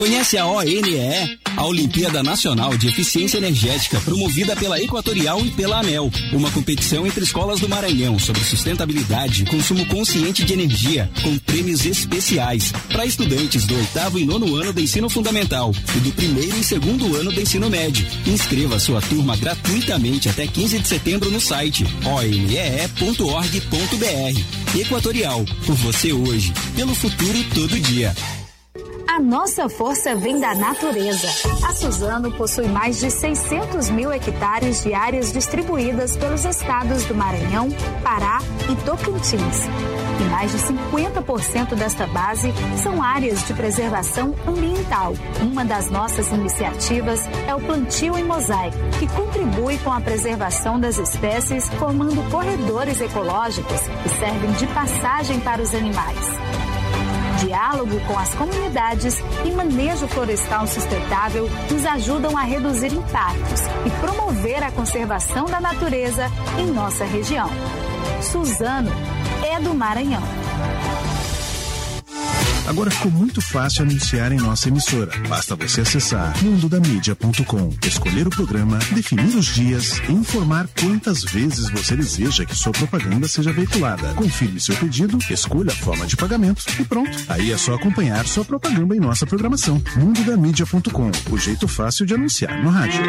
Conhece a ONEE? A Olimpíada Nacional de Eficiência Energética, promovida pela Equatorial e pela ANEEL. Uma competição entre escolas do Maranhão sobre sustentabilidade e consumo consciente de energia, com prêmios especiais para estudantes do 8º e 9º ano do ensino fundamental e do 1º e 2º ano do ensino médio. Inscreva sua turma gratuitamente até 15 de setembro no site onee.org.br. Equatorial, por você hoje, pelo futuro todo dia. A nossa força vem da natureza. A Suzano possui mais de 600 mil hectares de áreas distribuídas pelos estados do Maranhão, Pará e Tocantins. E mais de 50% desta base são áreas de preservação ambiental. Uma das nossas iniciativas é o plantio em mosaico, que contribui com a preservação das espécies, formando corredores ecológicos que servem de passagem para os animais. Diálogo com as comunidades e manejo florestal sustentável nos ajudam a reduzir impactos e promover a conservação da natureza em nossa região. Suzano é do Maranhão. Agora ficou muito fácil anunciar em nossa emissora. Basta você acessar mundodamídia.com, escolher o programa, definir os dias e informar quantas vezes você deseja que sua propaganda seja veiculada. Confirme seu pedido, escolha a forma de pagamento e pronto. Aí é só acompanhar sua propaganda em nossa programação. mundodamídia.com, o jeito fácil de anunciar no rádio.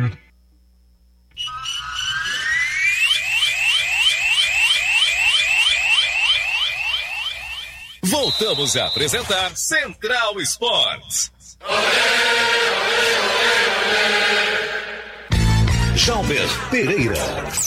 Voltamos a apresentar Central Esportes. Jalber Pereira.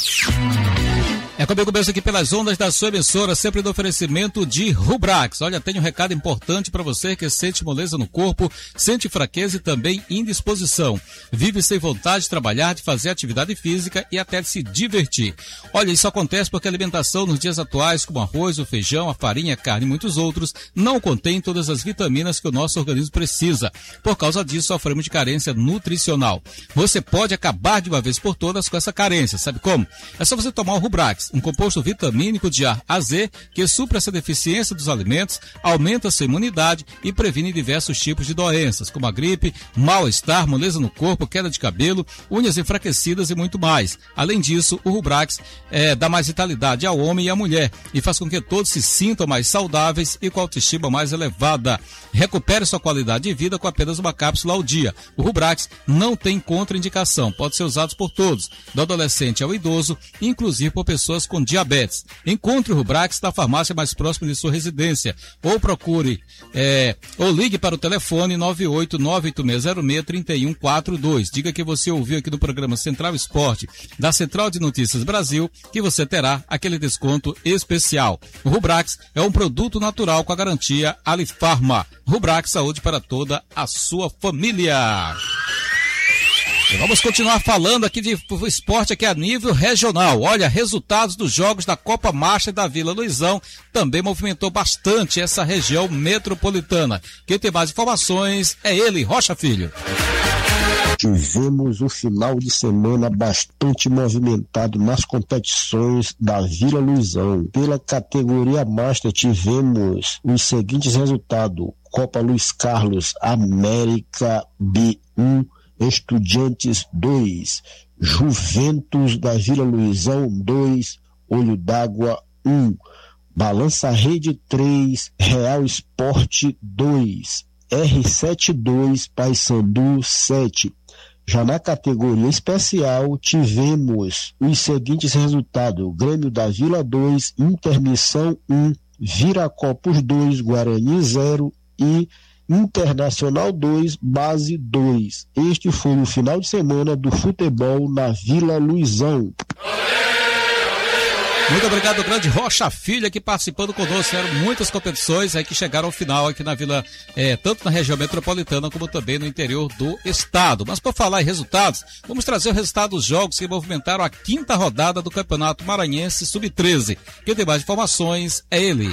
É comigo mesmo aqui pelas ondas da sua emissora, sempre do oferecimento de Rubrax. Olha, tem um recado importante para você que sente moleza no corpo, sente fraqueza e também indisposição. Vive sem vontade de trabalhar, de fazer atividade física e até de se divertir. Olha, isso acontece porque a alimentação nos dias atuais, como arroz, o feijão, a farinha, a carne e muitos outros, não contém todas as vitaminas que o nosso organismo precisa. Por causa disso, sofremos de carência nutricional. Você pode acabar de uma vez por todas com essa carência, sabe como? É só você tomar o Rubrax, um composto vitamínico de A a Z que supra essa deficiência dos alimentos, aumenta a sua imunidade e previne diversos tipos de doenças, como a gripe, mal-estar, moleza no corpo, queda de cabelo, unhas enfraquecidas e muito mais. Além disso, o Rubrax dá mais vitalidade ao homem e à mulher e faz com que todos se sintam mais saudáveis e com a autoestima mais elevada. Recupere sua qualidade de vida com apenas uma cápsula ao dia. O Rubrax não tem contraindicação, pode ser usado por todos, do adolescente ao idoso, inclusive por pessoas com diabetes. Encontre o Rubrax na farmácia mais próxima de sua residência ou procure ou ligue para o telefone 98986063142. Diga que você ouviu aqui no programa Central Esporte da Central de Notícias Brasil, que você terá aquele desconto especial. O Rubrax é um produto natural com a garantia Alifarma. Rubrax, saúde para toda a sua família. E vamos continuar falando aqui de esporte aqui a nível regional. Olha, resultados dos jogos da Copa Master da Vila Luizão também movimentou bastante essa região metropolitana. Quem tem mais informações é ele, Rocha Filho. Tivemos um final de semana bastante movimentado nas competições da Vila Luizão. Pela categoria Master tivemos os seguintes resultados: Copa Luiz Carlos, América B1, Estudiantes 2, Juventus da Vila Luizão 2, Olho d'Água 1, Balança Rede 3, Real Esporte 2, R7 2, Paysandu 7. Já na categoria especial tivemos os seguintes resultados: Grêmio da Vila 2, Intermissão 1, Viracopos 2, Guarani 0 e Internacional 2, Base 2. Este foi o final de semana do futebol na Vila Luizão. Muito obrigado, grande Rocha Filho, aqui participando conosco. Eram muitas competições aí que chegaram ao final aqui na Vila, tanto na região metropolitana como também no interior do estado. Mas por falar em resultados, vamos trazer o resultado dos jogos que movimentaram a 5ª rodada do Campeonato Maranhense Sub-13. Quem tem mais informações é ele.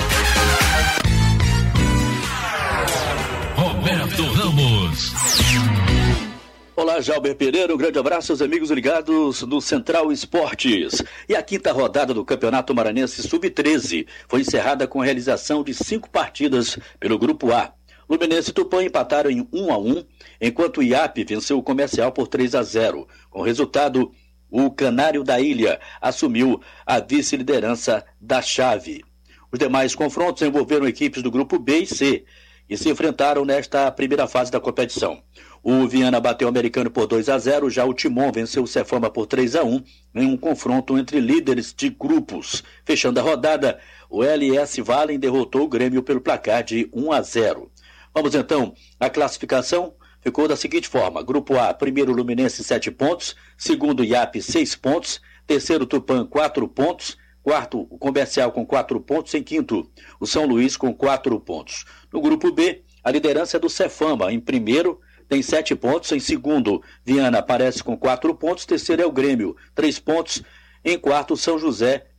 Roberto Ramos. Olá, Jalber Pereira, um grande abraço aos amigos ligados no Central Esportes. E a 5ª rodada do Campeonato Maranhense Sub-13 foi encerrada com a realização de 5 partidas pelo Grupo A. Luminense e Tupã empataram em 1-1, enquanto o IAP venceu o Comercial por 3-0. Com o resultado, o Canário da Ilha assumiu a vice-liderança da chave. Os demais confrontos envolveram equipes do grupo B e C e se enfrentaram nesta primeira fase da competição. O Viana bateu o Americano por 2-0, já o Timon venceu o Cefama por 3-1 em um confronto entre líderes de grupos. Fechando a rodada, o LS Valen derrotou o Grêmio pelo placar de 1-0. Vamos então à classificação. Ficou da seguinte forma: Grupo A, primeiro Luminense 7 pontos, segundo IAP 6 pontos, terceiro Tupã 4 pontos, quarto o Comercial com 4 pontos, em quinto o São Luís com 4 pontos. No Grupo B, a liderança é do Cefama, em primeiro tem 7 pontos, em segundo Viana aparece com 4 pontos, terceiro é o Grêmio, 3 pontos, em quarto São José